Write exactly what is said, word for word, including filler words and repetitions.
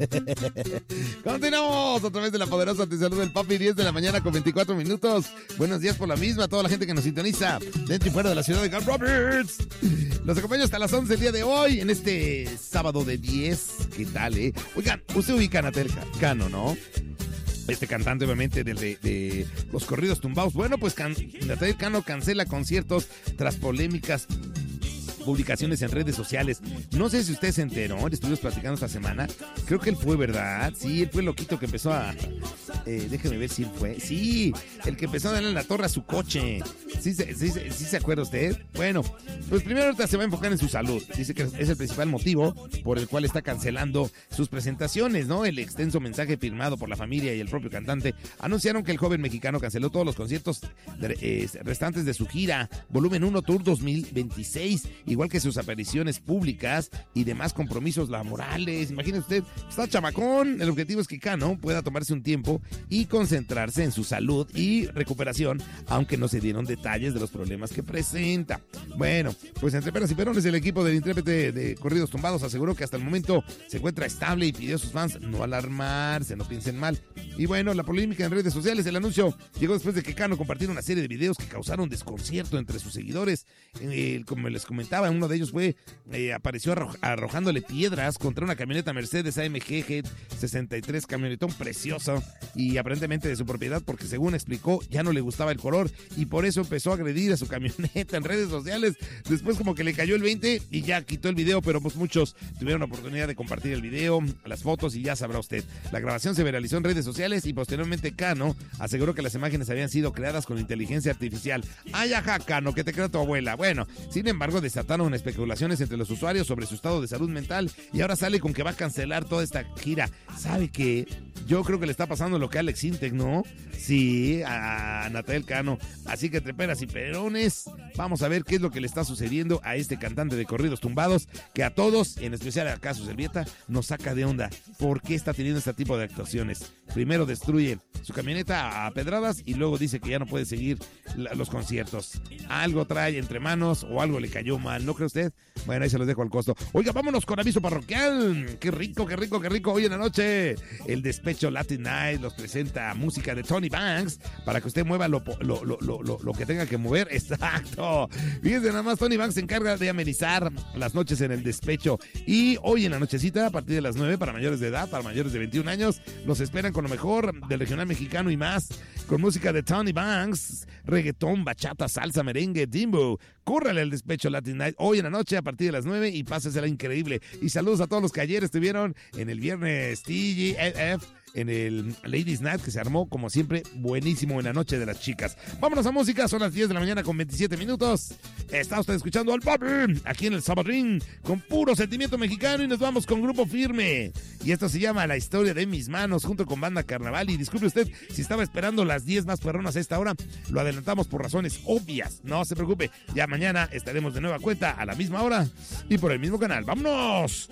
Continuamos a través de la poderosa Te Saluda el Papi, diez de la mañana con veinticuatro minutos. Buenos días por la misma a toda la gente que nos sintoniza dentro y fuera de la ciudad de Grand Rapids. Los acompaño hasta las once del día de hoy, en este sábado de diez. ¿Qué tal, eh? Oigan, usted ubica a Natel Cano, ¿no? Este cantante, obviamente, de, de, de los corridos tumbados. Bueno, pues can, Natel Cano cancela conciertos tras polémicas publicaciones en redes sociales. No sé si usted se enteró, estuvimos platicando esta semana. Creo que él fue, ¿verdad? Sí, él fue el loquito que empezó a... Eh, déjeme ver si él fue. Sí, el que empezó a darle en la torre a su coche. ¿Sí, sí, sí, sí se acuerda usted? Bueno, pues primero ahorita se va a enfocar en su salud. Dice que es el principal motivo por el cual está cancelando sus presentaciones, ¿no? El extenso mensaje firmado por la familia y el propio cantante anunciaron que el joven mexicano canceló todos los conciertos de, eh, restantes de su gira Volumen uno Tour dos mil veintiséis, igual que sus apariciones públicas y demás compromisos laborales. Imagínese usted, está chamacón. El objetivo es que Cano pueda tomarse un tiempo y concentrarse en su salud y recuperación, aunque no se dieron detalles de los problemas que presenta. Bueno, pues entre peras y perones, el equipo del intérprete de Corridos Tumbados aseguró que hasta el momento se encuentra estable y pidió a sus fans no alarmarse, no piensen mal. Y bueno, la polémica en redes sociales, el anuncio llegó después de que Cano compartiera una serie de videos que causaron desconcierto entre sus seguidores. Eh, como les comentaba, uno de ellos fue, eh, apareció arro- arrojándole piedras contra una camioneta Mercedes A M G G sesenta y tres, camionetón precioso y aparentemente de su propiedad, porque según explicó ya no le gustaba el color y por eso empezó a agredir a su camioneta en redes sociales. Después como que le cayó el veinte y ya quitó el video, pero pues muchos tuvieron la oportunidad de compartir el video, las fotos y ya sabrá usted. La grabación se viralizó en redes sociales y posteriormente Cano aseguró que las imágenes habían sido creadas con inteligencia artificial. Ay, ajá, Cano, que te crea tu abuela. Bueno, sin embargo desataron especulaciones entre los usuarios sobre su estado de salud mental y ahora sale con que va a cancelar toda esta gira. ¿Sabe qué? Yo creo que le está pasando lo que a Alex Intec, ¿no? Sí, a Natel Cano. Así que entre peras y perones, vamos a ver qué es lo que le está sucediendo a este cantante de corridos tumbados, que a todos, en especial a Caso Servieta, nos saca de onda. ¿Por qué está teniendo este tipo de actuaciones? Primero destruye su camioneta a pedradas y luego dice que ya no puede seguir la, los conciertos. Algo trae entre manos o algo le cayó mal, ¿no cree usted? Bueno, ahí se los dejo al costo. Oiga, vámonos con aviso parroquial. Qué rico, qué rico, qué rico. Hoy en la noche, el Despecho Latin Night los presenta música de Tony Banks para que usted mueva lo, lo, lo, lo, lo, lo que tenga que mover. Exacto. Fíjense nada más, Tony Banks se encarga de amenizar las noches en el Despecho. Y hoy en la nochecita, a partir de las nueve, para mayores de edad, para mayores de veintiún años, los esperan con lo mejor del regional mexicano y más, con música de Tony Banks, reggaetón, bachata, salsa, merengue, dimbo. Córrale al Despecho Latin Night hoy en la noche a partir de las nueve y pásesela increíble. Y saludos a todos los que ayer estuvieron en el viernes T G F, en el Ladies Night, que se armó como siempre buenísimo en la noche de las chicas. Vámonos a música, son las diez de la mañana con veintisiete minutos. Está usted escuchando al Papi aquí en el Sabadrín con puro sentimiento mexicano y nos vamos con Grupo Firme. Y esto se llama La Historia de Mis Manos junto con Banda Carnaval. Y disculpe usted si estaba esperando las diez más perronas a esta hora, lo adelantamos por razones obvias. No se preocupe, ya mañana estaremos de nueva cuenta a la misma hora y por el mismo canal. ¡Vámonos!